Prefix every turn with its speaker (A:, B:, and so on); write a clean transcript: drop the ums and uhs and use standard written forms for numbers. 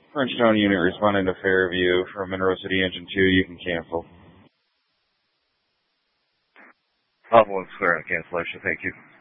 A: Frenchtown unit responding to Fairview from Monroe City Engine 2, you can cancel.
B: Alpha 1's clear on cancellation, thank you.